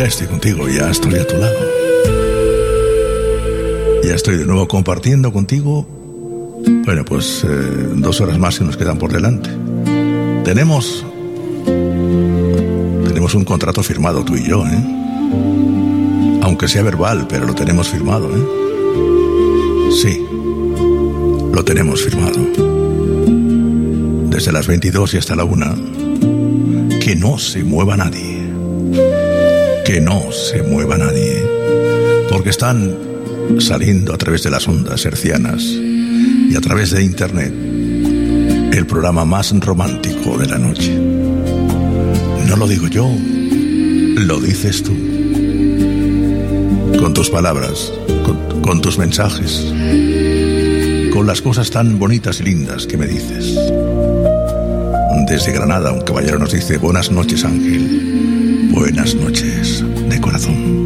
estoy contigo, ya estoy a tu lado. Ya estoy de nuevo compartiendo contigo. Bueno, pues 2 horas más que nos quedan por delante. Tenemos un contrato firmado tú y yo, aunque sea verbal, pero lo tenemos firmado, Sí, lo tenemos firmado. Desde las 22 y hasta la 1, que no se mueva nadie. Que no se mueva nadie. Porque están saliendo a través de las ondas hercianas y a través de internet el programa más romántico de la noche. No lo digo yo, lo dices tú. Con tus palabras, con tus mensajes, con las cosas tan bonitas y lindas que me dices. Desde Granada un caballero nos dice: buenas noches, Ángel. Buenas noches, de corazón.